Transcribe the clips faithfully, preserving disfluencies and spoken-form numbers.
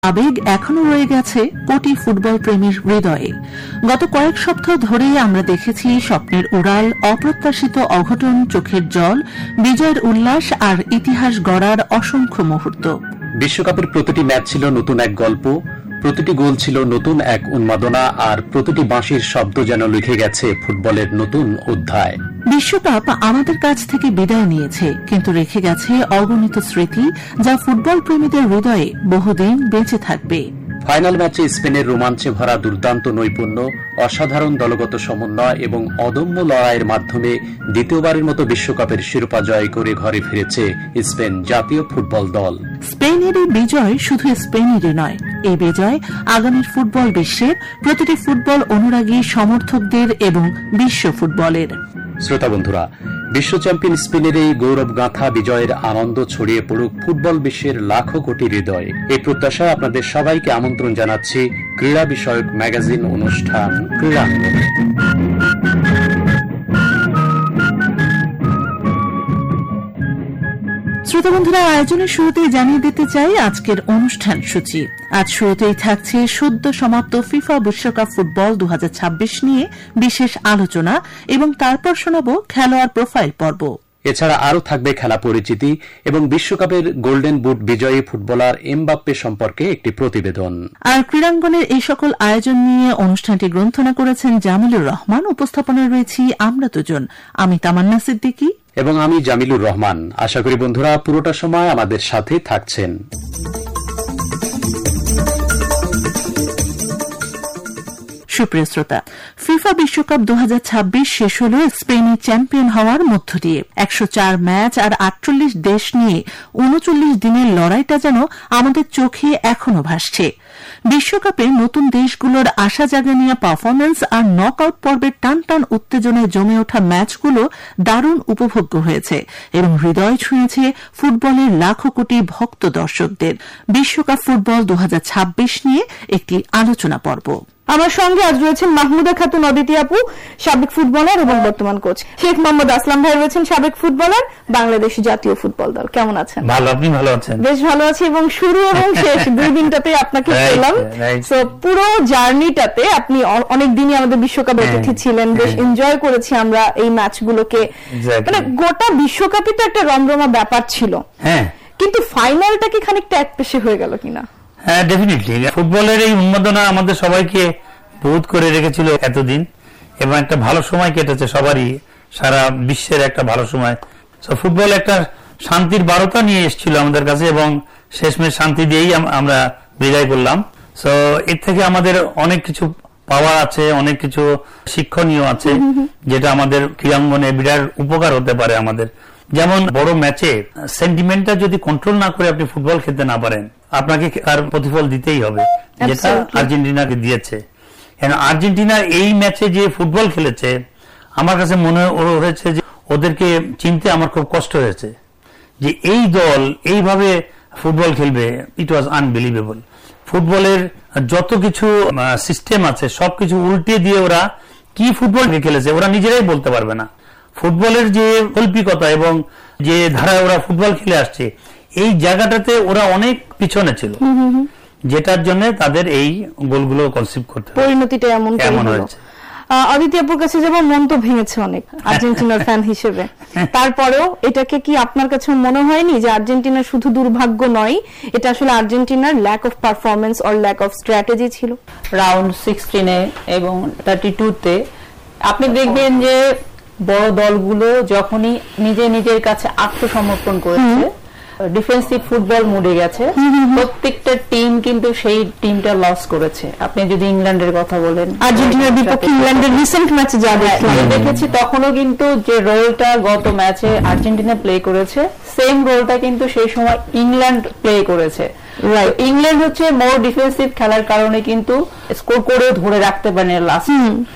আবেগ এখনো রয়ে গেছে কোটি ফুটবল প্রেমীর হৃদয়ে। গত কয়েক সপ্তাহ ধরে আমরা দেখেছি স্বপ্নের উড়াল, অপ্রত্যাশিত অঘটন, চোখের জল, বিজয়ের উল্লাস আর ইতিহাস গড়ার অসংখ্য মুহূর্ত। বিশ্বকাপের প্রতিটি ম্যাচ ছিল নতুন এক গল্প, প্রতিটি গোল ছিল নতুন এক উন্মাদনা, আর প্রতিটি বাঁশির শব্দ যেন লিখে গেছে ফুটবলের নতুন অধ্যায়। বিশ্বকাপ আমাদের কাছ থেকে বিদায় নিয়েছে, কিন্তু রেখে গেছে অগণিত স্মৃতি, যা ফুটবল প্রেমীদের হৃদয়ে বহুদিন বেঁচে থাকবে। ফাইনাল ম্যাচে স্পেনের রোমাঞ্চে ভরা দুর্দান্ত নৈপুণ্য, অসাধারণ দলগত সমন্বয় এবং অদম্য লড়াইয়ের মাধ্যমে দ্বিতীয়বারের মতো বিশ্বকাপের শিরোপা জয় করে ঘরে ফিরেছে স্পেন জাতীয় ফুটবল দল। স্পেনের এই বিজয় শুধু স্পেনেরই নয়, এই বিজয় আগামীর ফুটবল বিশ্বের প্রতিটি ফুটবল অনুরাগী সমর্থকদের এবং বিশ্ব ফুটবলের। শ্রোতা বন্ধুরা, বিশ্ব চ্যাম্পিয়ন স্পেনের এই গৌরব গাঁথা বিজয়ের আনন্দ ছড়িয়ে পড়ুক ফুটবল বিশ্বের লাখো কোটি হৃদয়ে। এই প্রত্যাশায় আপনাদের সবাইকে আমন্ত্রণ জানাচ্ছি ক্রীড়া বিষয়ক ম্যাগাজিন অনুষ্ঠান ক্রীড়াঙ্গনে। শ্রোতা বন্ধুরা, আয়োজনের শুরুতেই জানিয়ে দিতে চাই আজকের অনুষ্ঠান সূচি। আজ শুরুতেই থাকছে সদ্য সমাপ্ত ফিফা বিশ্বকাপ ফুটবল দু হাজার ছাব্বিশ নিয়ে বিশেষ আলোচনা এবং তারপর শোনাব খেলোয়াড় প্রোফাইল পর্ব। এছাড়া আরও থাকবে খেলা পরিচিতি এবং বিশ্বকাপের গোল্ডেন বুট বিজয়ী ফুটবলার এমবাপ্পে সম্পর্কে একটি প্রতিবেদন। আর ক্রীড়াঙ্গনের এই সকল আয়োজন নিয়ে অনুষ্ঠানটি গ্রন্থনা করেছেন জামিলুর রহমান। উপস্থাপনায় রয়েছি আমরা দুজন, আমি তামান্না সিদ্দিকী এবং আমি জামিলুর রহমান। আশা করি বন্ধুরা পুরোটা সময় আমাদের সাথে থাকছেন। সুপ্রিয় শ্রোতা, ফিফা বিশ্বকাপ দু হাজার ছাব্বিশ শেষ হল স্পেনের চ্যাম্পিয়ন হওয়ার মধ্য দিয়ে। একশো চার ম্যাচ আর আটচল্লিশ দেশ নিয়ে উনচল্লিশ দিনের লড়াইটা যেন আমাদের চোখে এখনো ভাসছে। বিশ্বকাপে নতুন দেশগুলোর আশা জাগানিয়া পারফরম্যান্স আর নক আউট পর্বের টান টান উত্তেজনায় জমে ওঠা ম্যাচগুলো দারুণ উপভোগ্য হয়েছে এবং হৃদয় ছুঁয়েছে ফুটবলের লাখো কোটি ভক্ত দর্শকদের। বিশ্বকাপ ফুটবল দু হাজার ছাব্বিশ নিয়ে একটি আলোচনা পর্ব। আমার সঙ্গে আজ রয়েছেন মাহমুদা খাতুন অদিতি আপু, সাবেক ফুটবলার এবং বর্তমান কোচ। শেখ মোহাম্মদ আসলাম ভাই রয়েছেন, সাবেক ফুটবলার, বাংলাদেশ জাতীয় ফুটবল দল। কেমন আছেন? ভালো, আপনি ভালো আছেন? বেশ ভালো আছি এবং শুরু এবং শেষ দুই দিনটাতে আপনাকে পেলাম। তো পুরো জার্নিটাতে আপনি অনেক দিনই আমাদের বিশ্বকাপ অতিথি ছিলেন, বেশ এনজয় করেছি আমরা এই ম্যাচগুলোকে। মানে গোটা বিশ্বকাপই তো একটা রমরমা ব্যাপার ছিল, হ্যাঁ, কিন্তু ফাইনালটা কি খানিকটা একপেশে হয়ে গেল কিনা? হ্যাঁ, ডেফিনেটলি ফুটবলের এই উন্মাদনা আমাদের সবাইকে বহুত করে রেখেছিল এতদিন এবং একটা ভালো সময় কেটেছে সবারই, সারা বিশ্বের একটা ভালো সময়। তো ফুটবল একটা শান্তির বার্তা নিয়ে এসেছিল আমাদের কাছে এবং শেষমেশ শান্তি দিয়েই আমরা বিদায় করলাম। তো এর থেকে আমাদের অনেক কিছু পাওয়া আছে, অনেক কিছু শিক্ষণীয় আছে যেটা আমাদের ক্রীড়াঙ্গনে বিরাট উপকার হতে পারে আমাদের। যেমন বড় ম্যাচে সেন্টিমেন্টটা যদি কন্ট্রোল না করে আপনি ফুটবল খেলতে না পারেন, আপনাকে তার প্রতিফল দিতেই হবে, যেটা আর্জেন্টিনাকে দিয়েছে। আর্জেন্টিনার এই ম্যাচে যে ফুটবল খেলেছে আমার কাছে মনে হয়েছে যে ওদেরকে চিনতে আমার খুব কষ্ট হয়েছে যে এই দল এইভাবে ফুটবল খেলবে। ইট ওয়াজ আনবিলিভেবল। ফুটবলের যত কিছু সিস্টেম আছে সবকিছু উল্টে দিয়ে ওরা কি ফুটবল খেলেছে ওরা নিজেরাই বলতে পারবে না। ফুটবলের যে কল্পিকতা এবং যে ধারায় ওরা ফুটবল খেলে আসছে এই জায়গাটাতে ওরা অনেক পিছনে ছিল, যেটার জন্য তাদের এই গোলগুলো কনসিপ্ট করতে পরিণতিটা এমন কেমন হয়েছে। অদিতি আপুর কাছে যেমন মন তো ভেঙেছে অনেক আর্জেন্টিনার ফ্যান হিসেবে, তারপরেও এটাকে কি আপনার কাছে মনে হয়নি যে আর্জেন্টিনার শুধু দুর্ভাগ্য নয়, এটা আসলে আর্জেন্টিনার lack of performance or lack of strategy ছিল? রাউন্ড সিক্সটিনে এবং থার্টি টুতে আপনি দেখবেন যে বড় দলগুলো যখনই নিজে নিজের কাছে আত্মসমর্পণ করেছে, ডিফেন্সিভ ফুটবল মুডে গেছে, প্রত্যেকটা টিম কিন্তু সেই টিমটা লস করেছে। আপনি যদি ইংল্যান্ডের কথা বলেন, আর্জেন্টিনার বিপক্ষে ইংল্যান্ডের রিসেন্ট ম্যাচে যা দেখেছি তখনও কিন্তু যে রোলটা গত ম্যাচে আর্জেন্টিনা প্লে করেছে সেম রোলটা কিন্তু সেই সময় ইংল্যান্ড প্লে করেছে। ইংল্যান্ড হচ্ছে মোর ডিফেন্সিভ খেলার কারণে কিন্তু স্কোর করেও ধরে রাখতে পারেন লাস্ট।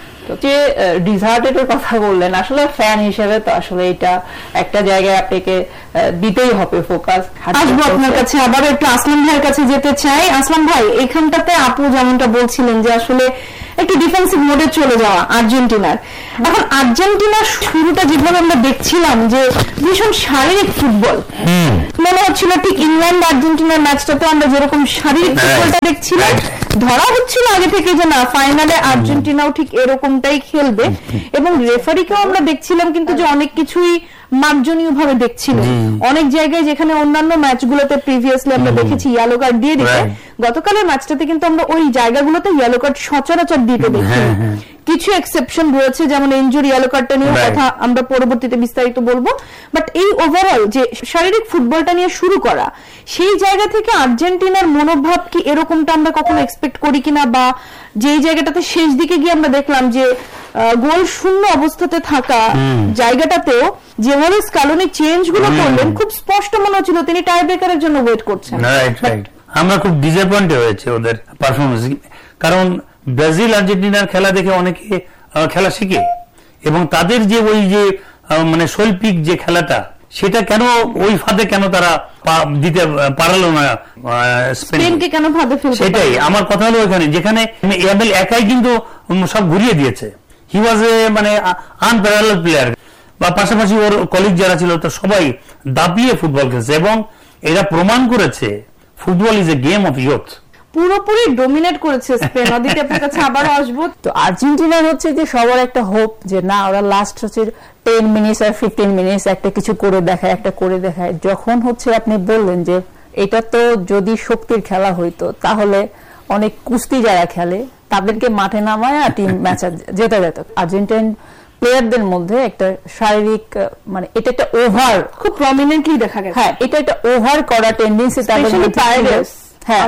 যে ডিজার্টের কথা বললেন, আসলে ফ্যান হিসেবে তো আসলে এটা একটা জায়গায় আপনাকে দিতেই হবে ফোকাস। আসবো আপনার কাছে, আবার একটু আসলাম ভাইয়ের কাছে যেতে চাই। আসলাম ভাই, এখানটাতে আপু যেমনটা বলছিলেন যে আসলে একটু ডিফেন্সিভ মোডে চলে যাওয়া আর্জেন্টিনার। এখন আর্জেন্টিনার শুরুটা যেভাবে আমরা দেখছিলাম যে ভীষণ শারীরিক ফুটবল, মনে হচ্ছিল ঠিক ইংল্যান্ড আর্জেন্টিনার ম্যাচটাতে আমরা যেরকম শারীরিক ফুটবলটা দেখছিলাম, ধরা হচ্ছিল আগে থেকে যে না ফাইনালে আর্জেন্টিনাও ঠিক এরকমটাই খেলবে, এবং রেফারিকেও আমরা দেখছিলাম কিন্তু যে অনেক কিছুই মার্জনীয় ভাবে দেখছিল। অনেক জায়গায় যেখানে অন্যান্য ম্যাচগুলোতে প্রিভিয়াসলি আমরা দেখেছি ইয়েলো কার্ড দিয়ে দিতে, গতকালের ম্যাচটাতে কিন্তু আমরা ওই জায়গাগুলোতে ইয়েলো কার্ড সচরাচর দিতে দেখি। কিছু এক্সেপশন রয়েছে, যেমন ইনজুরি ইয়েলো কার্ডটা নিয়ে কথা আমরা পরবর্তীতে বিস্তারিত বলবো। বাট এই ওভারঅল যে শারীরিক ফুটবলটা নিয়ে শুরু করা, সেই জায়গা থেকে আর্জেন্টিনার মনোভাব কি এরকমটা আমরা কখনো এক্সপেক্ট করি কিনা, বা যেই জায়গাটাতে শেষ দিকে গিয়ে আমরা দেখলাম যে গোল শূন্য অবস্থাতে থাকা জায়গাটাতেও যেভাবে স্কালোনি চেঞ্জ গুলো করলেন, খুব স্পষ্ট মনে হচ্ছিল তিনি টাই ব্রেকারের জন্য ওয়েট করছেন। আমরা খুব ডিসঅ্যাপয়েন্টেড হয়েছে ওদের পারফরমেন্স, কারণ ব্রাজিল আর্জেন্টিনার খেলা দেখে অনেকে খেলা শিখে, এবং তাদের যে ওই যে মানে শৈল্পিক যে খেলাটা, সেটা কেন ওই ফাঁদে কেন তারা দিতে পারলো না স্পেনকে, কেন ফাঁদে ফেলতে? সেটাই আমার কথা হলো ওইখানে, যেখানে এমএল একাই কিন্তু সব ঘুরিয়ে দিয়েছে। হি ওয়াজ এ মানে আনপ্যারালাল প্লেয়ার, বা পাশাপাশি ওর কলিগ যারা ছিল তো সবাই দাপিয়ে ফুটবল খেলছে, এবং এরা প্রমাণ করেছে football is a game of youth. পুরোপুরি ডোমিনেট করেছে স্পেন। অদিতি আপনার কাছে আবার আসবো। তো আর্জেন্টিনার হচ্ছে যে সবার একটা হোপ যে না ওরা লাস্ট হচ্ছে টেন মিনিটস আর ফিফটিন মিনিটস একটা কিছু করে দেখায়, একটা করে দেখায়। যখন হচ্ছে আপনি বললেন যে এটা তো যদি শক্তির খেলা হইতো, তাহলে অনেক কুস্তি যারা খেলে তাদেরকে মাঠে নামায় আর টিম ম্যাচ যেতে যেত। আর্জেন্টিন প্লেয়ারদের মধ্যে একটা শারীরিক মানে এটা একটা ওভার খুব প্রমিনেন্টলি দেখা গেছে। হ্যাঁ, এটা একটা ওভার করা টেন্ডেন্সি তাদের মধ্যে। হ্যাঁ,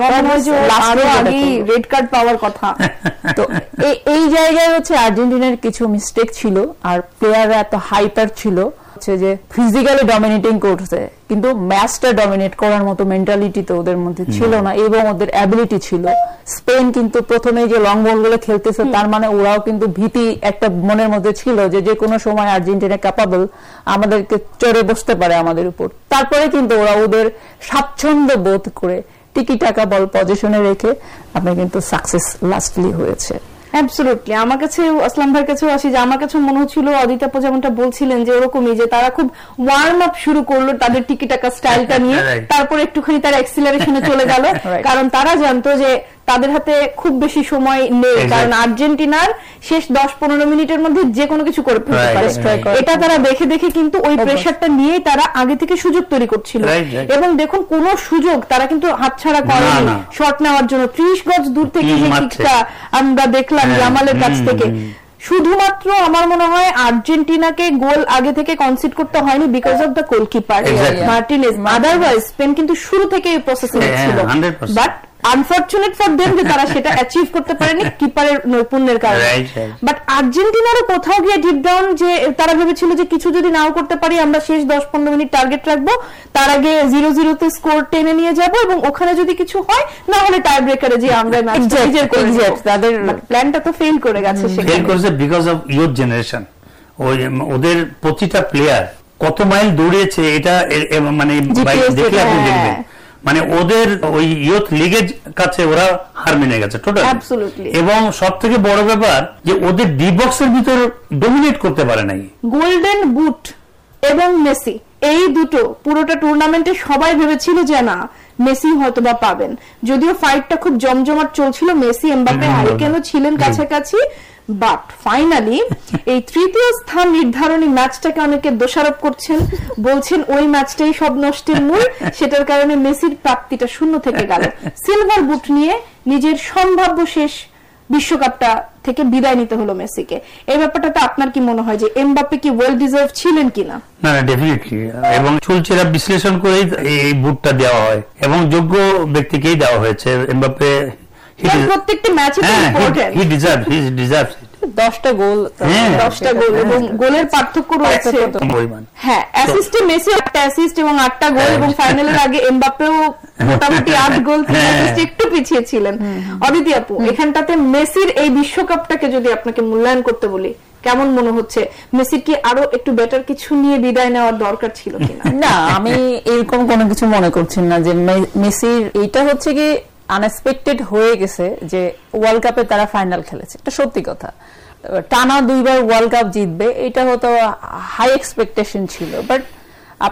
আরো আগে রেড কার্ড পাওয়ার কথা। তো এই জায়গায় হচ্ছে আর্জেন্টিনার কিছু মিস্টেক ছিল, আর প্লেয়াররা এত হাইপার ছিল যে ফিজিক্যালি ডমিনেটিং করছে, কিন্তু ম্যাচটা ডমিনেট করার মতো মেন্টালিটি তো ওদের মধ্যে ছিল না, এবং ওদের অ্যাবিলিটি ছিল। স্পেন কিন্তু প্রথমে যে লং বল গুলো খেলতেছে, তার মানে ওরাও কিন্তু ভীতি একটা মনের মধ্যে ছিল যে যে কোনো সময় আর্জেন্টিনা ক্যাপাবল আমাদেরকে চড়ে বসতে পারে আমাদের উপর। তারপরে কিন্তু ওরা ওদের স্বাচ্ছন্দ্য বোধ করে টিকি টাকা বল পজিশনে রেখে আপনার কিন্তু সাকসেস লাস্টলি হয়েছে। অ্যাবসলিউটলি। আমার কাছে আসলাম ভাইয়ের কাছেও আসি যে আমার কাছে মনে হচ্ছিল অদিতা আপু যেমনটা বলছিলেন যে ওরকমই, যে তারা খুব ওয়ার্ম আপ শুরু করলো তাদের টিকি টাকা স্টাইলটা নিয়ে, তারপর একটুখানি তারা এক্সিলারেশনে চলে গেল, কারণ তারা জানতো যে তাদের হাতে খুব বেশি সময় নেই, কারণ আর্জেন্টিনার শেষ দশ পনেরো মিনিটের মধ্যে যে কোনো কিছু করে ফেলতে পারে। এটা তারা দেখে দেখে কিন্তু ওই প্রেশারটা নিয়েই তারা আগে থেকে সুযোগ তৈরি করছিল, এবং দেখুন কোন সুযোগ তারা কিন্তু হাতছাড়া করেনি শট নেওয়ার জন্য। ত্রিশ গজ দূর থেকে যে কিকটা আমরা দেখলাম জামালের কাছ থেকে, শুধুমাত্র আমার মনে হয় আর্জেন্টিনাকে গোল আগে থেকে কনসিড করতে হয়নি because of the goalkeeper Martinez. Otherwise Spain কিন্তু শুরু থেকে এই প্রসেসে ছিল, বাট আনফরচুনেট ফর দেম যে তারা সেটা অ্যাচিভ করতে পারেনি কিপারের নৈপুণ্যের কারণে। বাট আর্জেন্টিনারও কোথাও গিয়ে ডিপ ডাউন যে তারা ভেবেছিল যে কিছু যদি নাও করতে পারি আমরা শেষ দশ পনেরো মিনিট টার্গেট রাখবো, তার আগে জিরো জিরোতে স্কোর টেনে নিয়ে যাব, এবং ওখানে যদি কিছু হয় না হলে টাই ব্রেকারে যে আমরা ম্যাচটা নিজের করে যাব। তাদের প্ল্যানটা তো ফেল করে গেছে, ফেল করেছে বিকজ অফ ইয়ুথ জেনারেশন। ওদের প্রতিটা প্লেয়ার কত মাইল দৌড়িয়েছে এটা মানে দেখলে আপনি দেখবেন, মানে ওদের ওই ইয়ুথ লিগের কাছে ওরা হার মেনে গেছে টোটাল। এবং সব থেকে বড় ব্যাপার যে ওদের ডি বক্সের ভিতর ডমিনেট করতে পারে নাই। গোল্ডেন বুট এবং মেসি এই দুটো পুরোটা টুর্নামেন্টে সবাই ভেবেছিল যে না মেসি হয়তো বা পাবেন, যদিও ফাইটটা খুব জমজমাট চলছিল, মেসি এমবাপ্পে হারিকেনও ছিলেন কাছাকাছি, বাট ফাইনালি এই তৃতীয় স্থান নির্ধারণী ম্যাচটাকে অনেকে দোষারোপ করছেন, বলছেন ওই ম্যাচটাই সব নষ্টের মূল, সেটার কারণে মেসির প্রাপ্তিটা শূন্য থেকে গেল। সিলভার বুট নিয়ে নিজের সম্ভাব্য শেষ বিশ্বকাপটা থেকে বিদায় নিতে হলো মেসিকে। এই ব্যাপারটাতে আপনার কি মনে হয় যে এমবাপ্পে কি ওয়েল ডিজার্ভ ছিলেন কিনা? না, ডেফিনেটলি, এবং চুলচেরা বিশ্লেষণ করেই এই বুটটা দেওয়া হয়, এবং যোগ্য ব্যক্তিকেই দেওয়া হয়েছে। এমবাপ্পে প্রত্যেকটি ম্যাচে হি ডিজার্ভ হি ডিজার্ভ দশটা গোল দশটা গোল এবং গোলের পার্থক্য রয়েছে। হ্যাঁ, অ্যাসিস্টে মেসি একটা অ্যাসিস্ট এবং আটটা গোল, এবং ফাইনালের আগে এমবাপ্পেও মোটামুটি আট গোল একটু পিছিয়ে ছিলেন। অদিতি আপু, এখানটাতে মেসির এই বিশ্বকাপটাকে যদি আপনাকে মূল্যায়ন করতে বলি কেমন মনে হচ্ছে? মেসির কি আরো একটু বেটার কিছু নিয়ে বিদায় নেওয়ার দরকার ছিল কিনা? না, আমি এরকম কোনো কিছু মনে করছি না যে মেসির এইটা হচ্ছে কি আনএক্সপেক্টেড হয়ে গেছে যে ওয়ার্ল্ড কাপে তারা ফাইনাল খেলেছে, এটা সত্যি কথা। টানা দুইবার ওয়ার্ল্ড কাপ জিতবে এটা হয়তো হাই এক্সপেকটেশন ছিল, বাট আপনার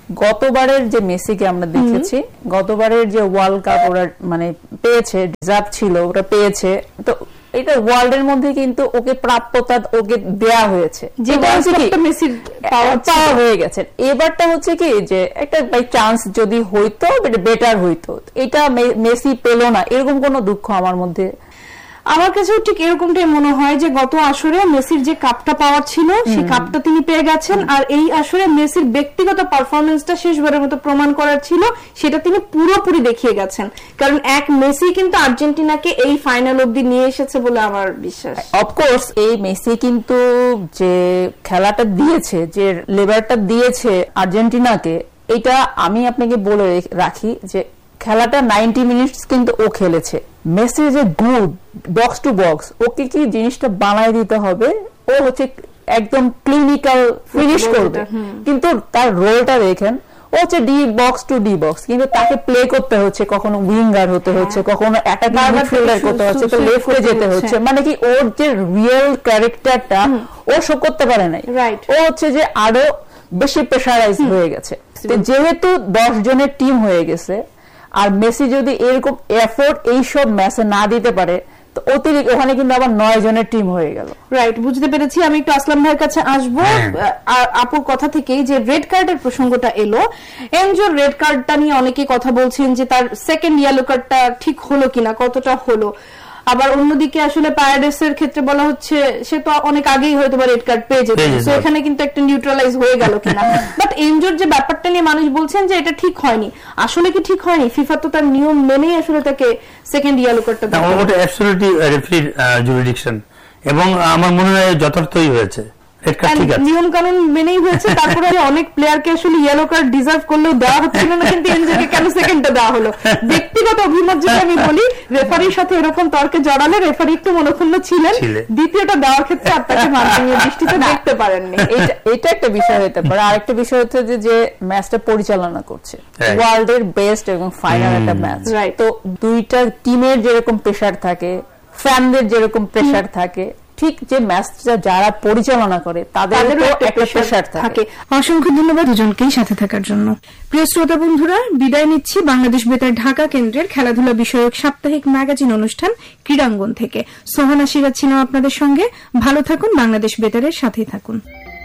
গতবারের যে মেসিকে আমরা দেখেছি, গতবারের যে ওয়ার্ল্ড কাপ ওরা মানে পেয়েছে, ডিজার্ভ ছিল, ওরা পেয়েছে, তো এটা ওয়ার্ল্ডের মধ্যে কিন্তু ওকে প্রাপ্যতা ওকে দেয়া হয়েছে, যেটা হচ্ছে কি মেসির পাওয়া হয়ে গেছে। এবারটা হচ্ছে কি যে একটা বাই চান্স যদি হইতো বেটার হইতো, এটা মেসি পেল না, এরকম কোনো দুঃখ আমার মধ্যে। আমার কাছেও ঠিক এরকমটাই মনে হয় যে গত আসরে মেসির যে কাপটা পাওয়ার ছিল সেই কাপটা তিনি পেয়ে গেছেন, আর এই আসরে মেসির ব্যক্তিগত পারফরমেন্সটা শেষবারের মতো প্রমাণ করার ছিল, সেটা তিনি পুরোপুরি দেখিয়ে গেছেন। কারণ এক মেসি কিন্তু আর্জেন্টিনাকে এই ফাইনাল অবধি নিয়ে এসেছে বলে আমার বিশ্বাস। অফকোর্স এই মেসি কিন্তু যে খেলাটা দিয়েছে, যে লেবারটা দিয়েছে আর্জেন্টিনাকে, এটা আমি আপনাকে বলে রাখি যে খেলাটা নাইনটি মিনিটস কিন্তু ও খেলেছে। মেসি যে গুড বক্স টু বক্স, ওকে কি জিনিসটা বানায় দিতে হবে, ও হচ্ছে একদম ক্লিনিক্যাল ফিনিশ করবে, কিন্তু তার রোলটা দেখেন, ও হচ্ছে D box to D box, কিন্তু তাকে প্লে করতে হচ্ছে, কখনো উইঙ্গার হতে হচ্ছে, কখনো অ্যাটাকার মিডফিল্ডার করতে হচ্ছে, তো লেফটে যেতে হচ্ছে, মানে কি ওর যে রিয়েল ক্যারেক্টারটা ও শো করতে পারে নাই। ও হচ্ছে যে আরো বেশি প্রেশারাইজ হয়ে গেছে, যেহেতু দশ জনের টিম হয়ে গেছে, আর মেসি যদি এরকম এফোর্ট এইসব ম্যাচে না দিতে পারে, তো অতিরিক্ত ওখানে কিন্তু আবার নয় জনের টিম হয়ে গেল। রাইট, বুঝতে পেরেছি। আমি একটু আসলাম ভাইয়ের কাছে আসবো। আপুর কথা থেকেই যে রেড কার্ডের প্রসঙ্গটা এলো, এনজোর রেড কার্ডটা নিয়ে অনেকে কথা বলছেন যে তার সেকেন্ড ইয়েলো কার্ডটা ঠিক হলো কিনা, কতটা হলো। আবার অন্যদিকে আসলে প্যারাডাইসের ক্ষেত্রে বলা হচ্ছে সে তো অনেক আগেই হয়তো রেড কার্ড পেয়ে যেত, তো এখানে কিন্তু একটা নিউট্রালাইজ হয়ে গেল কিনা। বাট এনজোর যে ব্যাপারটা নিয়ে মানুষ বলছেন যে এটা ঠিক হয়নি, আসলে কি ঠিক হয়নি? ফিফা তো তার নিয়ম মেনেই আসলে তাকে সেকেন্ড ইয়েলো কার্ডটা দেয়, ওটা অ্যাবসলিউটলি রেফারির জুরিডিকশন, এবং আমার মনে হয় যথার্থই হয়েছে, নিয়ম কানুন মেনেই হয়েছে। তারপরে অনেক প্লেয়ারকে আসলে ইয়েলো কার্ড ডিজার্ভ করলেও দেওয়া হচ্ছিল না, কিন্তু এনজোকে কেন সেকেন্ডটা দেওয়া হলো? ব্যক্তিগত অভিমত যেটা আমি বলি, রেফারির সাথে এরকম তর্কে জড়ালে রেফারি একটু মনক্ষুণ্ণ ছিলেন, দ্বিতীয়টা দেওয়ার ক্ষেত্রে আপনাকে মাননীয় দৃষ্টিতে দেখতে পারেননি। এটা একটা বিষয় হতে পারে। আরেকটা বিষয় হচ্ছে যে যে ম্যাচটা পরিচালনা করছে, ওয়ার্ল্ডের বেস্ট এবং ফাইনাল একটা ম্যাচ, তো দুইটা টিমের যেরকম প্রেসার থাকে, ফ্যানদের যেরকম প্রেসার থাকে, ঠিক যে ম্যাচটা যারা পরিচালনা করে তাদেরও একটা প্রেসার থাকে। অসংখ্য ধন্যবাদ দুজনকেই সাথে থাকার জন্য। প্রিয় শ্রোতা বন্ধুরা, বিদায় নিচ্ছি বাংলাদেশ বেতার ঢাকা কেন্দ্রের খেলাধুলা বিষয়ক সাপ্তাহিক ম্যাগাজিন অনুষ্ঠান ক্রীড়াঙ্গন থেকে। সোহানা সিরাজ ছিলাম আপনাদের সঙ্গে। ভালো থাকুন, বাংলাদেশ বেতারের সাথেই থাকুন।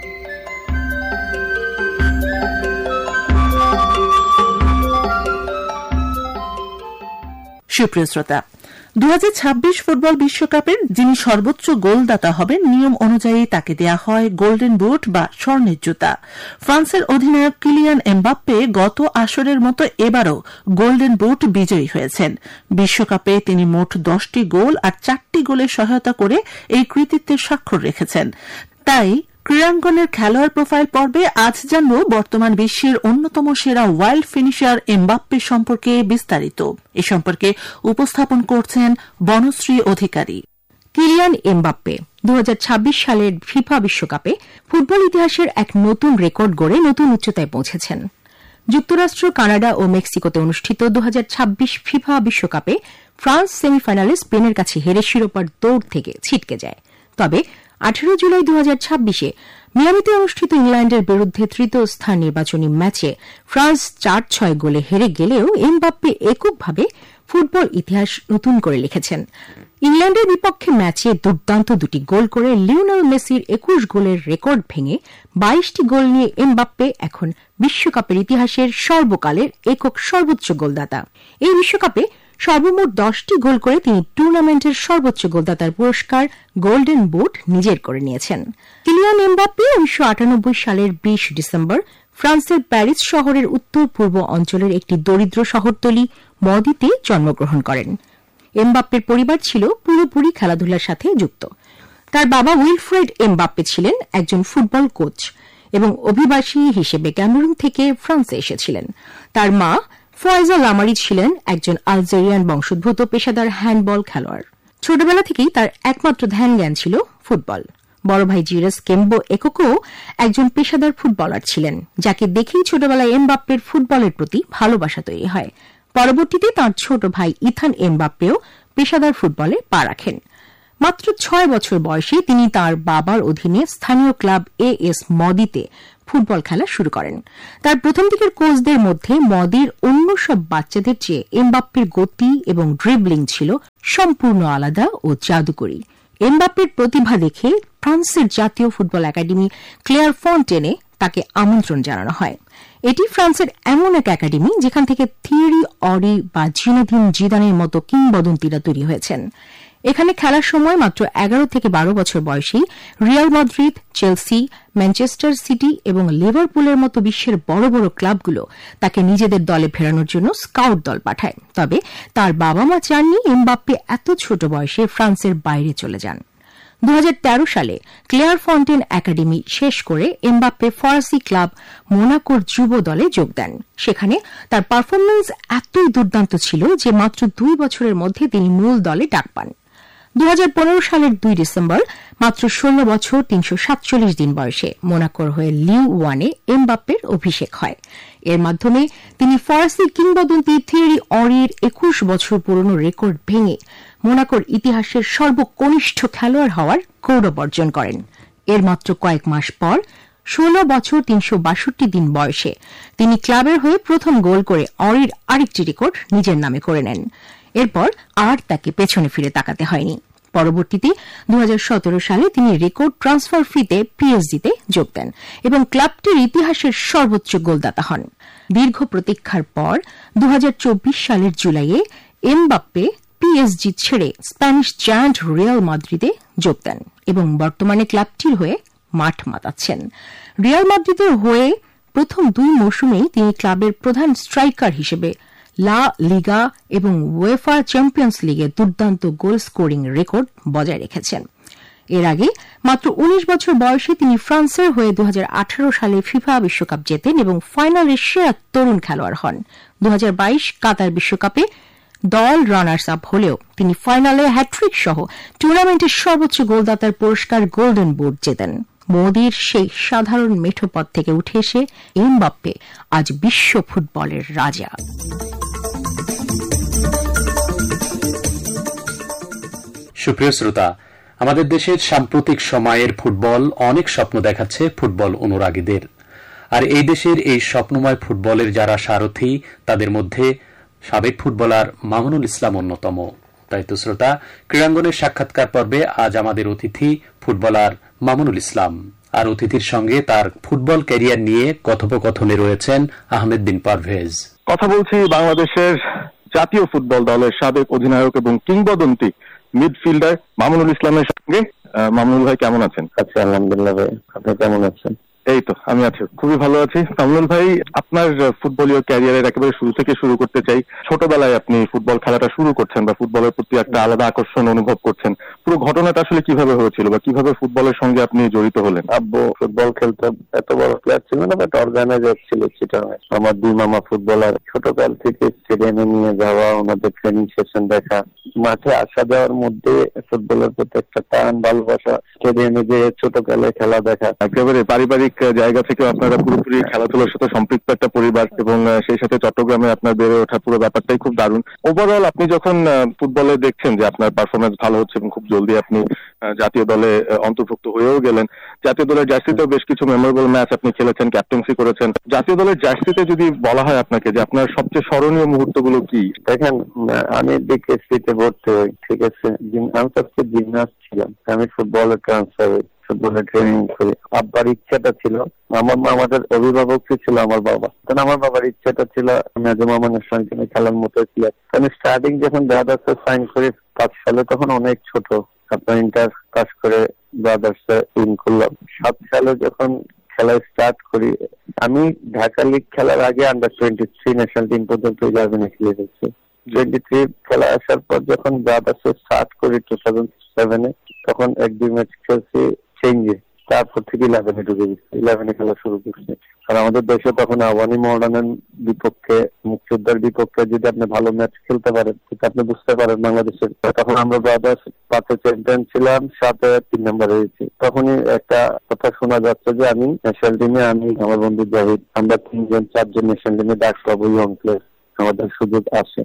সুপ্রিয় শ্রোতা, দু হাজার ছাব্বিশ ফুটবল বিশ্বকাপের যিনি সর্বোচ্চ গোলদাতা হবেন, নিয়ম অনুযায়ী তাকে দেয়া হয় গোল্ডেন বুট বা স্বর্ণের জুতা। ফ্রান্সের অধিনায়ক কিলিয়ান এমবাপ্পে গত আসরের মতো এবারও গোল্ডেন বুট বিজয়ী হয়েছেন। বিশ্বকাপে তিনি মোট দশটি গোল আর চারটি গোলের সহায়তা করে এই কৃতিত্বের স্বাক্ষর রেখেছেন। তাই ক্রীড়াঙ্গনের খেলোয়াড় প্রোফাইল পর্বে আজ জানব বর্তমান বিশ্বের অন্যতম সেরা ওয়াইল্ড ফিনিশার এমবাপ্পে সম্পর্কে বিস্তারিত। এ সম্পর্কে উপস্থাপন করছেন বনশ্রী অধিকারী। কিলিয়ান এমবাপ্পে দু হাজার ছাব্বিশ সালের ফিফা বিশ্বকাপে ফুটবল ইতিহাসের এক নতুন রেকর্ড গড়ে নতুন উচ্চতায় পৌঁছেছেন। যুক্তরাষ্ট্র, কানাডা ও মেক্সিকোতে অনুষ্ঠিত দু হাজার ছাব্বিশ ফিফা বিশ্বকাপে ফ্রান্স সেমিফাইনালে স্পেনের কাছে হেরে শিরোপার দৌড় থেকে ছিটকে যায়। তবে আঠারো জুলাই দু হাজার ছাব্বিশে মিয়ামিতে অনুষ্ঠিত ইংল্যান্ডের বিরুদ্ধে তৃতীয় স্থান নির্বাচনী ম্যাচে ফ্রান্স চার ছয় গোলে হেরে গেলেও এমবাপ্পে এককভাবে ফুটবল ইতিহাস নতুন করে লিখেছেন। ইংল্যান্ডের বিপক্ষে ম্যাচে দুর্দান্ত দুটি গোল করে লিওনেল মেসির একুশ গোলের রেকর্ড ভেঙে বাইশটি গোল নিয়ে এমবাপ্পে এখন বিশ্বকাপের ইতিহাসের সর্বকালের একক সর্বোচ্চ গোলদাতা। এই বিশ্বকাপে সর্বমোট দশটি গোল করে তিনি টুর্নামেন্টের সর্বোচ্চ গোলদাতার পুরস্কার গোল্ডেন বুট নিজের করে নিয়েছেন। কিলিয়ান এমবাপ্পে উনিশশো আটানব্বই সালের বিশ ডিসেম্বর ফ্রান্সের প্যারিস শহরের উত্তর পূর্ব অঞ্চলের একটি দরিদ্র শহরতলি মদিতে জন্মগ্রহণ করেন। এমবাপ্পের পরিবার ছিল পুরোপুরি খেলাধুলার সাথে যুক্ত। তার বাবা উইলফ্রেড এমবাপ্পে ছিলেন একজন ফুটবল কোচ এবং অভিবাসী হিসেবে ক্যামেরুন থেকে ফ্রান্সে এসেছিলেন। তার মা ফয়জা লামারি ছিলেন একজন আলজেরিয়ান বংশোদ্ভূত পেশাদার হ্যান্ডবল খেলোয়াড়। ছোটবেলা থেকেই তার একমাত্র ধ্যান জ্ঞান ছিল ফুটবল। বড় ভাই জিরাস কেম্বো এককও একজন পেশাদার ফুটবলার ছিলেন, যাকে দেখেই ছোটবেলায় এমবাপ্পের ফুটবলের প্রতি ভালোবাসা তৈরি হয়। পরবর্তীতে তাঁর ছোট ভাই ইথান এমবাপ্পেও পেশাদার ফুটবলে পা রাখেন। মাত্র ছয় বছর বয়সে তিনি তাঁর বাবার অধীনে স্থানীয় ক্লাব এএস মদিতে ফুটবল খেলা শুরু করেন। তার প্রথম দিকের কোচদের মধ্যে মদের অন্য সব বাচ্চাদের চেয়ে এমবাপ্পের গতি এবং ড্রিবলিং ছিল সম্পূর্ণ আলাদা ও জাদুকরী। এমবাপ্পের প্রতিভা দেখে ফ্রান্সের জাতীয় ফুটবল একাডেমি ক্লেয়ার ফন্টেনে তাকে আমন্ত্রণ জানানো হয়। এটি ফ্রান্সের এমন এক একাডেমি যেখান থেকে থিয়েরি অরি বা জিনেদিন জিদানের মতো কিংবদন্তিরা তৈরি হয়েছেন। এখানে খেলার সময় মাত্র এগারো থেকে বারো বছর বয়সী Real Madrid, Chelsea, Manchester city এবং লিভারপুলের মতো বিশ্বের বড় বড় ক্লাবগুলো তাকে নিজেদের দলে ফেরানোর জন্য স্কাউট দল পাঠায়। তবে তার বাবা মা চাননি এমবাপ্পে এত ছোট বয়সে ফ্রান্সের বাইরে চলে যান। দু হাজার তেরো সালে ক্লেয়ার ফন্টেন একাডেমি শেষ করে এমবাপ্পে ফরাসি ক্লাব মোনাকোর যুব দলে যোগ দেন। সেখানে তার পারফরম্যান্স এতই দুর্দান্ত ছিল যে মাত্র দুই বছরের মধ্যে তিনি মূল দলে ডাক পান। দু হাজার পনেরো সালের দুই ডিসেম্বর মাত্র ষোলো বছর তিনশো সাতচল্লিশ দিন বয়সে মোনাকোর হয়ে লিউ ওয়ানে এমবাপ্পের অভিষেক হয়। এর মাধ্যমে তিনি ফরাসি কিংবদন্তি থিয়েরি অরির একুশ বছর পুরনো রেকর্ড ভেঙে মোনাকোর ইতিহাসের সর্বকনিষ্ঠ খেলোয়াড় হওয়ার গৌরব অর্জন করেন। এর মাত্র কয়েক মাস পর ষোলো বছর তিনশো বাষট্টি দিন বয়সে তিনি ক্লাবের হয়ে প্রথম গোল করে অরির আরেকটি রেকর্ড নিজের নামে করে নেন। এরপর আর তাকে পেছনে ফিরে তাকাতে হয়নি। পরবর্তীতে দু হাজার সতেরো সালে তিনি রেকর্ড ট্রান্সফার ফিতে পিএসজিতে যোগ দেন এবং ক্লাবটির ইতিহাসের সর্বোচ্চ গোলদাতা হন। দীর্ঘ প্রতীক্ষার পর দু হাজার চব্বিশ সালের জুলাইয়ে এমবাপ্পে পিএসজি ছেড়ে স্প্যানিশ জায়ান্ট রিয়াল মাদ্রিদে যোগ দেন এবং বর্তমানে ক্লাবটির হয়ে মাঠ মাতাচ্ছেন। রিয়াল মাদ্রিদের হয়ে প্রথম দুই মৌসুমেই তিনি ক্লাবের প্রধান স্ট্রাইকার হিসেবে লা লিগা এবং উয়েফা চ্যাম্পিয়ন্স লিগে দুর্দান্ত গোল স্কোরিং রেকর্ড বজায় রেখেছেন। এর আগে মাত্র উনিশ বছর বয়সে তিনি ফ্রান্সের হয়ে দু হাজার আঠারো সালে ফিফা বিশ্বকাপ জেতেন এবং ফাইনালে সেরা তরুণ খেলোয়াড় হন। দু হাজার বাইশ কাতার বিশ্বকাপে দল রানার্স আপ হলেও তিনি ফাইনালে হ্যাট্রিক সহ টুর্নামেন্টের সর্বোচ্চ গোলদাতার পুরস্কার গোল্ডেন বুট জেতেন। মোদির সেই সাধারণ মেঠো পদ থেকে উঠে এসে এমবাপ্পে আজ বিশ্ব ফুটবলের রাজা। সুপ্রিয় শ্রোতা, আমাদের দেশের সাম্প্রতিক সময়ের ফুটবল অনেক স্বপ্ন দেখাচ্ছে ফুটবল অনুরাগীদের। আর এই দেশের এই স্বপ্নময় ফুটবলের যারা সারথী তাদের মধ্যে সাবেক ফুটবলার মামুনুল ইসলাম অন্যতম। তাই তো শ্রোতা, ক্রীড়াঙ্গনের সাক্ষাৎকার পর্বে আজ আমাদের অতিথি ফুটবলার মামুনুল ইসলাম, আর অতিথির সঙ্গে তার ফুটবল ক্যারিয়ার নিয়ে কথোপকথনে রয়েছেন আহমেদ বিন পারভেজ। কথা বলছি বাংলাদেশের জাতীয় ফুটবল দলের সাবেক অধিনায়ক এবং কিংবদন্তি মিডফিল্ডার মামুনুল ইসলামের সঙ্গে। মামুনুল ভাই কেমন আছেন? আচ্ছা, আলহামদুলিল্লাহ ভাই, আপনি কেমন আছেন? এই তো আমি আছি, খুবই ভালো আছি। মামুনুল ভাই, আপনার ফুটবলীয় ক্যারিয়ারের একেবারে শুরু থেকে শুরু করতে চাই। ছোটবেলায় আপনি ফুটবল খেলাটা শুরু করছেন বা ফুটবলের প্রতি একটা আলাদা আকর্ষণ অনুভব করছেন, পুরো ঘটনাটা আসলে কিভাবে হয়েছিল বা কিভাবে ফুটবলের সঙ্গে আপনি জড়িত হলেন? আব্বু ফুটবল খেলতে, এত বড় প্লেয়ার ছিল না, বাট অর্গানাইজার ছিল চিটাগাং। আমার দুই মামা ফুটবলার, ছোটকাল থেকে স্টেডিয়ামে নিয়ে যাওয়া, ওনাদের ট্রেনিং সেশন দেখা, মাঠে আসা যাওয়ার মধ্যে ফুটবলের প্রতি একটা টান, ভালোবাসা, স্টেডিয়ামে যে ছোটকালে খেলা দেখা। একেবারে পারিবারিক জায়গা থেকে আপনারা পুরোপুরি খেলাধুলার সাথে সম্পৃক্ত একটা পরিবার এবং সেই সাথে চট্টগ্রামে আপনার বেড়ে ওঠা, পুরো ব্যাপারটাই খুব দারুণ। ওভারঅল আপনি যখন ফুটবলে দেখছেন যে আপনার পারফরমেন্স ভালো হচ্ছে এবং খুব জলদি আপনি জাতীয় দলে অন্তর্ভুক্ত হয়েও গেলেন, জাতীয় দলের জার্সিতেও বেশ কিছু মেমোরেবল ম্যাচ আপনি খেলেছেন, ক্যাপ্টেন্সি করেছেন। জাতীয় দলের জার্সিতে যদি বলা হয় আপনাকে যে আপনার সবচেয়ে স্মরণীয় মুহূর্তগুলো কি? দেখেন, আমি বিকেএসপিতে ভর্তি হই, ঠিক আছে, আমি সবচেয়ে জিমনাস্ট ছিলাম, আমি ফুটবলে ট্রান্সফার হই, ফুটবলের ট্রেনিং করি। আব্বার ইচ্ছাটা ছিল, আমার মা, আমাদের অভিভাবক ছিল আমার বাবা, কারণ আমার বাবার ইচ্ছাটা ছিল মেজো মামানের সঙ্গে খেলার মতো প্লেয়ার। আমি স্টার্টিং যখন ব্রাদার্সে সাইন করি পাঁচ সালে, তখন অনেক ছোট, আপনার ইন্টার পাস করে ব্রাদার্সে ইন করলাম। সাত সালে যখন খেলা স্টার্ট করি, আমি ঢাকা লিগ খেলার আগে under twenty three national team পর্যন্ত ইলেভেনে খেলে গেছি। টোয়েন্টি থ্রি খেলা আসার পর যখন ব্রাদার্সে স্টার্ট করি টু থাউজেন্ড সেভেনে, তখন এক দুই ম্যাচ খেলছি চেঞ্জে, তারপর থেকে ইলেভেনে ঢুকে গেছি, ইলেভেনে খেলা শুরু করছি। আর আমাদের দেশে তখন আওয়ানি মডার্নের বিপক্ষে, মুক্তিযোদ্ধার বিপক্ষে যদি আপনি ভালো ম্যাচ খেলতে পারেন, আপনি বুঝতে পারেন বাংলাদেশের। তখন আমরা ব্রাদার্স পাঁচে চ্যাম্পিয়ন ছিলাম, সাথে তিন নম্বর হয়েছি। তখনই একটা কথা শোনা যাচ্ছে যে আমি ন্যাশনাল টিমে, আমি আমার বন্ধু জাহিদ, আমরা তিনজন চারজন ন্যাশনাল টিমে ডাক পাবো, ইয়ং প্লেয়ার, আমাদের সুযোগ আসে।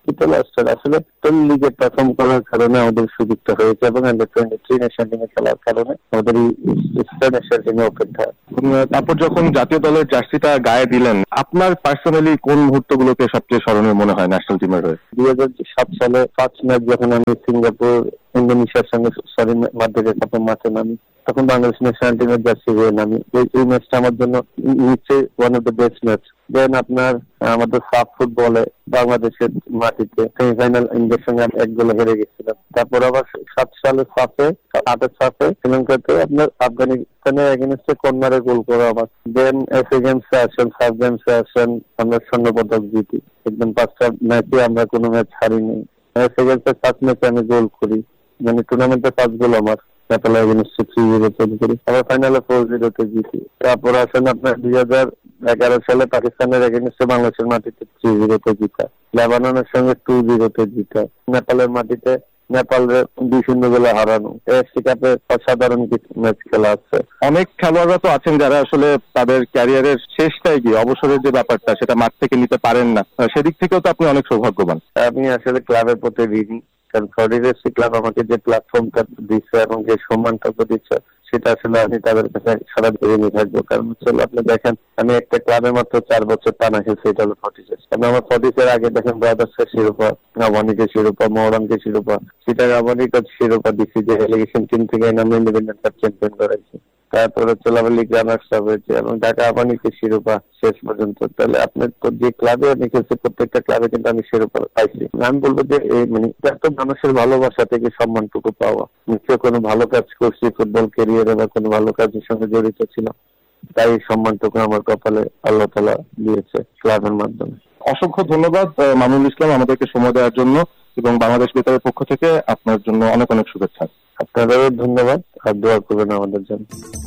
আসলে লিগে পারফর্ম করার কারণে আমাদের সুযোগটা হয়েছে এবং আন্ডার টোয়েন্টি থ্রি ন্যাশনাল টিমে খেলার কারণে আমাদের ন্যাশনাল টিমে অপেক্ষা। তারপর যখন জাতীয় দলের জার্সিটা গায়ে দিলেন, আপনার পার্সোনালি কোন মুহূর্তগুলোকে সবচেয়ে স্মরণীয় মনে হয় ন্যাশনাল টিমের হয়ে? দুই হাজার সাত সালে ফার্স্ট ম্যাচ যখন আমি সিঙ্গাপুর ইন্দোনেশিয়ার সঙ্গে সরি মাধ্যমে প্রথম মাঠে নামি, তখন বাংলাদেশ ন্যাশনাল টিমের জার্সি হয়ে নামি। এই ম্যাচটা আমার জন্য নিশ্চয়ই one of the best match. দেন আপনার আমাদের সাফ ফুটবলে বাংলাদেশের মাটিতে সেমিফাইনাল ইন্ডিয়ার সঙ্গে এক গোলে হেরে গেছিলাম। তারপর আবার সাত সালে সাফে আটের সাফে শ্রীলঙ্কাতে আপনার আফগানিস্তানের এগেনস্টে কর্নারে গোল করা আমার। দেন এফএ গেমসে আসেন, সাফ গেমসে আসেন, আমরা স্বর্ণ পদক জিতি। একদম পাঁচটা ম্যাচে আমরা কোনো ম্যাচ হারিনি। এফএ গেমসে সাত ম্যাচে আমি গোল করি, মানে টুর্নামেন্টে পাঁচ গোল আমার। নেপালের এগেনস্টে থ্রি জিরো করি, আবার ফাইনালে ফোর জিরোতে জিতি। তারপর আসেন আপনার দুই হাজার এগারো সালে পাকিস্তানের এগেনস্টে বাংলাদেশের মাটিতে থ্রি জিরোতে জিতা, লেবাননের সঙ্গে টু জিরোতে জিতা, নেপালের মাটিতে নেপালের দুই শূন্য গোলে হারানো। এএফসি কাপে অসাধারণ কিছু ম্যাচ খেলা আছে। অনেক খেলোয়াড়রা তো আছেন যারা আসলে তাদের ক্যারিয়ারের শেষটায় গিয়ে অবসরের যে ব্যাপারটা সেটা মাঠ থেকে নিতে পারেন না, সেদিক থেকেও তো আপনি অনেক সৌভাগ্যবান। আমি আসলে ক্লাবের প্রতি ঋণী, কারণ ফরিদেশি ক্লাব আমাকে যে প্ল্যাটফর্মটা দিচ্ছে এবং যে সম্মানটা দিচ্ছে সেটা আসলে আমি তাদের কাছে সারা ঋণী থাকবো। কারণ চলো আপনি দেখেন, আমি একটা ক্লাবে মাত্র চার বছর টানা খেলছি, এটা হলো ফর্টিসেস। আমি আমার ফর্টিসের আগে দেখেন ব্রাদার্সের শিরোপা, আবানিকের শিরোপা, মহরানকে শিরোপা, সেটা আবানিকের শিরোপা দিচ্ছি যে রেলিগেশন টিম থেকে আমি ইন্ডিপেন্ডেন্ট কাপ চ্যাম্পিয়ন করাইছি। তারপরে চলাবার লিগ রানার্স আপ হয়েছে এবং ঢাকা আবানিকের শিরোপা শেষ পর্যন্ত। তাহলে আপনার তো যে ক্লাবে আমি খেলছি প্রত্যেকটা ক্লাবে কিন্তু আমি শিরোপা পাইছি। আমি বলবো যে এই মানে এত মানুষের ভালোবাসা থেকে সম্মানটুকু পাওয়া, নিশ্চয় কোনো ভালো কাজ করছি ফুটবল ক্যারিয়ারে বা কোনো ভালো কাজের সঙ্গে জড়িত ছিলাম, তাই সম্মানটুকু আমার কপালে আল্লাহ তাআলা দিয়েছে ক্লাবের মাধ্যমে। অসংখ্য ধন্যবাদ মামুনুল ইসলাম আমাদেরকে সময় দেওয়ার জন্য, এবং বাংলাদেশ বেতারের পক্ষ থেকে আপনার জন্য অনেক অনেক শুভেচ্ছা। আপনাদেরও ধন্যবাদ, আর দোয়া করবেন আমাদের জন্য।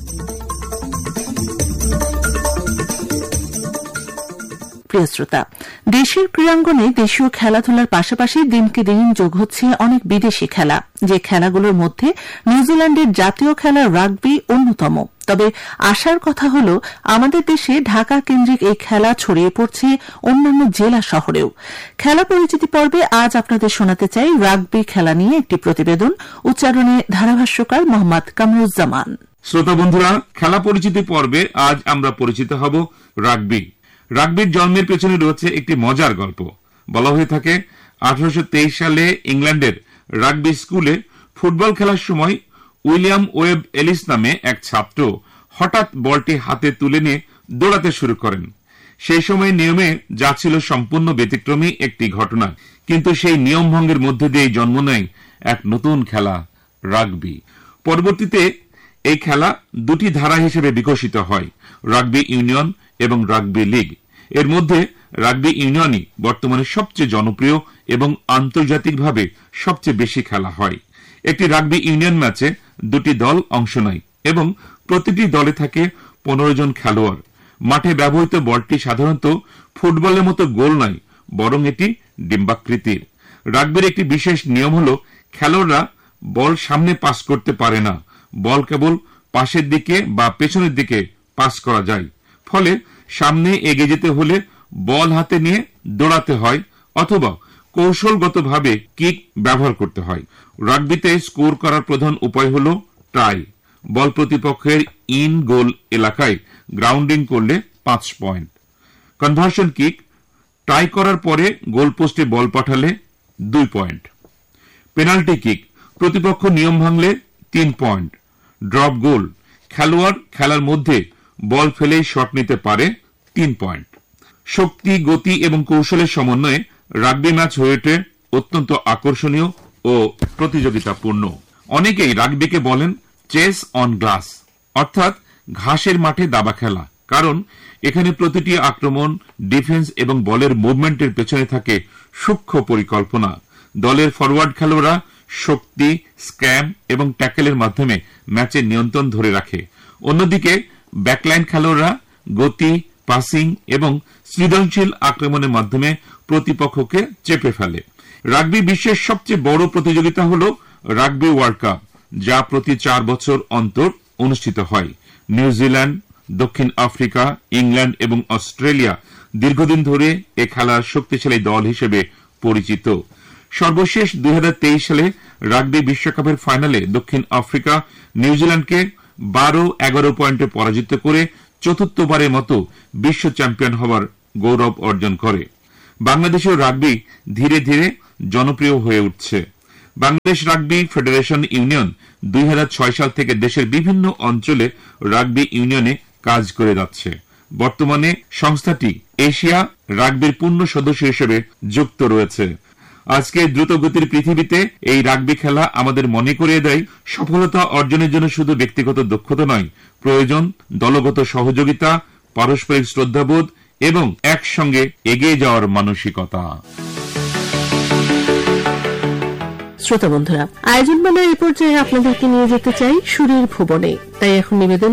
প্রিয় শ্রোতা, দেশের ক্রীড়াঙ্গনে দেশীয় খেলাধুলার পাশাপাশি দিনকে দিন যোগ হচ্ছে অনেক বিদেশি খেলা, যে খেলাগুলোর মধ্যে নিউজিল্যান্ডের জাতীয় খেলা রাগবি অন্যতম। তবে আশার কথা হল আমাদের দেশে ঢাকা কেন্দ্রিক এই খেলা ছড়িয়ে পড়ছে অন্যান্য জেলা শহরেও। খেলা পরিচিতি পর্বে আজ আপনাদের শোনাতে চাই রাগবি খেলা নিয়ে একটি প্রতিবেদন, উচ্চারণে ধারাভাষ্যকার মোহাম্মদ কামরুজ্জামান। শ্রোতা বন্ধুরা, খেলা পরিচিতি পর্বে আজ আমরা পরিচিত হব রাগবি। রাগবির জন্মের পেছনে রয়েছে একটি মজার গল্প। বলা হয়ে থাকে আঠারোশো তেইশ সালে ইংল্যান্ডের রাগবি স্কুলে ফুটবল খেলার সময় উইলিয়াম ওয়েব এলিস নামে এক ছাত্র হঠাৎ বলটি হাতে তুলে নিয়ে দৌড়াতে শুরু করেন। সেই সময় নিয়মে যা ছিল সম্পূর্ণ ব্যতিক্রমী একটি ঘটনা, কিন্তু সেই নিয়ম ভঙ্গের মধ্যে দিয়ে জন্ম নেয় এক নতুন খেলা রাগবি। পরবর্তীতে এই খেলা দুটি ধারা হিসেবে বিকশিত হয়, রাগবি ইউনিয়ন এবং রাগবি লীগ। এর মধ্যে রাগবি ইউনিয়নই বর্তমানে সবচেয়ে জনপ্রিয় এবং আন্তর্জাতিকভাবে সবচেয়ে বেশি খেলা হয়। একটি রাগবি ইউনিয়ন ম্যাচে দুটি দল অংশ নেয় এবং প্রতিটি দলে থাকে পনেরো জন খেলোয়াড়। মাঠে ব্যবহৃত বলটি সাধারণত ফুটবলের মতো গোল নয়, বরং এটি ডিম্বাকৃতির। রাগবির একটি বিশেষ নিয়ম হল খেলোয়াড়রা বল সামনে পাস করতে পারে না, বল কেবল পাশের দিকে বা পেছনের দিকে পাস করা যায়। ফলে সামনে এগিয়ে যেতে হলে বল হাতে নিয়ে দৌড়াতে হয় অথবা কৌশলগতভাবে কিক ব্যবহার করতে হয়। রাগবিতে স্কোর করার প্রধান উপায় হল টাই। বল প্রতিপক্ষের ইন গোল এলাকায় গ্রাউন্ডিং করলে পাঁচ পয়েন্ট। কনভার্সন কিক, টাই করার পরে গোল পোস্টে বল পাঠালে দুই পয়েন্ট। পেনাল্টি কিক, প্রতিপক্ষ নিয়ম ভাঙলে তিন পয়েন্ট। ড্রপ গোল, খেলোয়াড় খেলার মধ্যে বল ফেলেই শট নিতে পারে, তিন পয়েন্ট। শক্তি, গতি এবং কৌশলের সমন্বয়ে রাগবি ম্যাচ হয়ে ওঠে অত্যন্ত আকর্ষণীয় ও প্রতিযোগিতাপূর্ণ। অনেকেই রাগবিকে বলেন চেস অন গ্লাস, অর্থাৎ ঘাসের মাঠে দাবা খেলা, কারণ এখানে প্রতিটি আক্রমণ, ডিফেন্স এবং বলের মুভমেন্টের পেছনে থাকে সূক্ষ্ম পরিকল্পনা। দলের ফরওয়ার্ড খেলোয়াড়রা শক্তি, স্ক্যাম এবং ট্যাকেলের মাধ্যমে ম্যাচের নিয়ন্ত্রণ ধরে রাখে। অন্যদিকে ব্যাকলাইন খেলোয়াড়রা গতি, পাসিং এবং সৃজনশীল আক্রমণের মাধ্যমে প্রতিপক্ষকে চেপে ফেলে। রাগবি বিশ্বের সবচেয়ে বড় প্রতিযোগিতা হল রাগবি ওয়ার্ল্ড কাপ, যা প্রতি চার বছর অন্তর অনুষ্ঠিত হয়। নিউজিল্যান্ড, দক্ষিণ আফ্রিকা, ইংল্যান্ড এবং অস্ট্রেলিয়া দীর্ঘদিন ধরে এ খেলার শক্তিশালী দল হিসেবে পরিচিত। সর্বশেষ দুই হাজার তেইশ সালে রাগবি বিশ্বকাপের ফাইনালে দক্ষিণ আফ্রিকা নিউজিল্যান্ডকে বারো এগারো পয়েন্টে পরাজিত করে চতুর্থবারের মতো বিশ্ব চ্যাম্পিয়ন হওয়ার গৌরব অর্জন করে। বাংলাদেশেও রাগবি ধীরে ধীরে জনপ্রিয় হয়ে উঠছে। বাংলাদেশ রাগবি ফেডারেশন ইউনিয়ন দুই হাজার ছয় সাল থেকে দেশের বিভিন্ন অঞ্চলে রাগবি ইউনিয়নে কাজ করে যাচ্ছে। বর্তমানে সংস্থাটি এশিয়া রাগবির পূর্ণ সদস্য হিসেবে যুক্ত রয়েছে। আজকে দ্রুতগতির পৃথিবীতে এই রাগবি খেলা আমাদের মনে করিয়ে দেয় সফলতা অর্জনের জন্য শুধু ব্যক্তিগত দক্ষতা নয়, প্রয়োজন দলগত সহযোগিতা, পারস্পরিক শ্রদ্ধাবোধ এবং একসঙ্গে এগিয়ে যাওয়ার মানসিকতা। শ্রোতা বন্ধুরা, আয়োজন মালার এই পর্যায়ে আপনাদেরকে নিয়ে যেতে চাই সুরের ভুবনে। তাই এখন নিবেদন